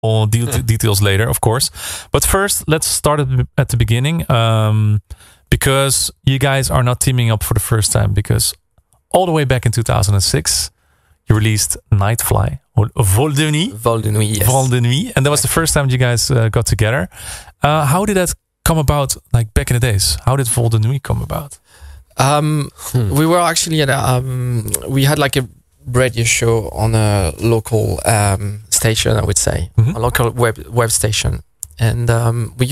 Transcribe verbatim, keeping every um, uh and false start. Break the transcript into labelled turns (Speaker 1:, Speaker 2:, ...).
Speaker 1: All de- mm. details later, of course. But first, let's start at, at the beginning, um, because you guys are not teaming up for the first time. Because all the way back in two thousand six, you released Nightfly or Vol de Nuit.
Speaker 2: Vol de Nuit, yes.
Speaker 1: Vol de Nuit, and that was the first time you guys uh, got together. Uh, how did that come about? Like back in the days, how did Vol de Nuit come about?
Speaker 2: Um, hmm. We were actually at a, um, we had like a radio show on a local um, station, I would say, mm-hmm. a local web web station, and um, we